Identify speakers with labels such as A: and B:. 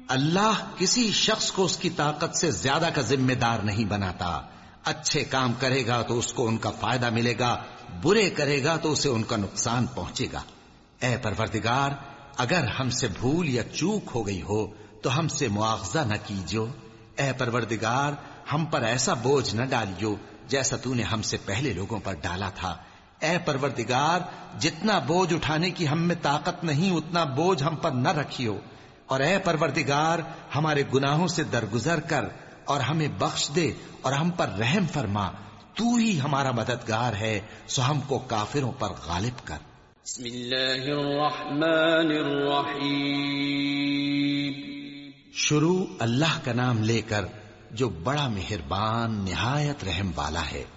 A: अल्लाह किसी शख्स को उसकी ताकत से ज्यादा का जिम्मेदार नहीं बनाता। अच्छे काम करेगा तो उसको उनका फायदा मिलेगा, बुरे करेगा तो उसे उनका नुकसान पहुंचेगा। ऐ परवरदिगार, अगर हमसे भूल या चूक हो गई हो तो हमसे मुआवजा न कीजियो। ऐ परवरदिगार, हम पर ऐसा बोझ न डालियो जैसा तूने हमसे पहले लोगों पर डाला था। ऐ परवरदिगार, जितना बोझ उठाने की हम में ताकत नहीं उतना बोझ हम पर न रखियो। और ऐ परवरदिगार, हमारे गुनाहों से दरगुजर कर और हमें बख्श दे और हम पर रहम फरमा। तू ही हमारा मददगार है, सो हमको काफिरों पर गालिब कर।
B: बिस्मिल्लाहिर्रहमानिर्रहीम।
A: शुरू अल्लाह का नाम लेकर जो बड़ा मेहरबान निहायत रहम वाला है।